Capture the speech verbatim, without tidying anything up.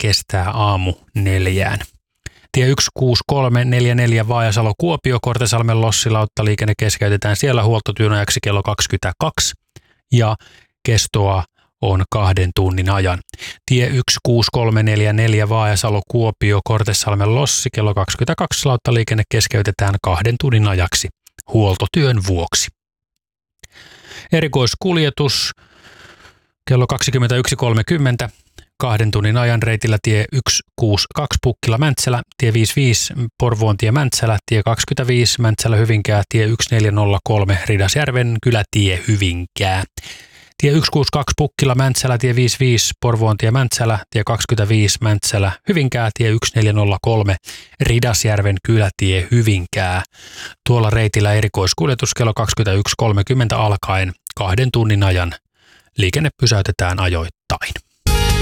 kestää aamu neljään. Tie yksi kuusi kolme neljä neljä Vaajasalo-Kuopio Kortesalmen lossilautta liikenne keskeytetään siellä huoltotyön ajaksi kello kaksikymmentäkaksi ja kestoa on kahden tunnin ajan. Tie yksi kuusi kolme neljä neljä Vaajasalo-Kuopio Kortesalmen lossi kello kaksikymmentäkaksi lautta liikenne keskeytetään kahden tunnin ajaksi huoltotyön vuoksi. Erikoiskuljetus kello kaksikymmentäyksi kolmekymmentä. Kahden tunnin ajan reitillä tie yksi kuusi kaksi Pukkila-Mäntsälä, tie viisikymmentäviisi Porvoontie Mäntsälä, tie kaksikymmentäviisi Mäntsälä-Hyvinkää, tie yksi neljä nolla kolme Ridasjärven kylätie Hyvinkää. Tie yksi kuusi kaksi Pukkila-Mäntsälä, tie viisikymmentäviisi Porvoontie Mäntsälä, tie kaksikymmentäviisi Mäntsälä-Hyvinkää, tie yksi neljä nolla kolme Ridasjärven kylätie Hyvinkää. Tuolla reitillä erikoiskuljetus kello kaksikymmentäyksi kolmekymmentä alkaen kahden tunnin ajan. Liikenne pysäytetään ajoittain.